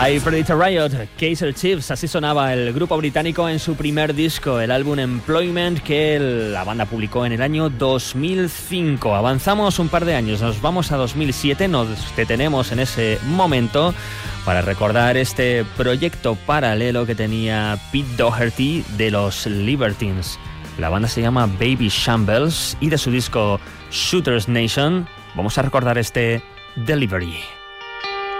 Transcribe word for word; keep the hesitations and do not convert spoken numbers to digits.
I Predator Riot, Kaiser Chiefs, así sonaba el grupo británico en su primer disco, el álbum Employment, que la banda publicó en el año dos mil cinco. Avanzamos un par de años, nos vamos a dos mil siete, nos detenemos en ese momento para recordar este proyecto paralelo que tenía Pete Doherty de los Libertines. La banda se llama Baby Shambles y de su disco Shooters Nation vamos a recordar este Delivery.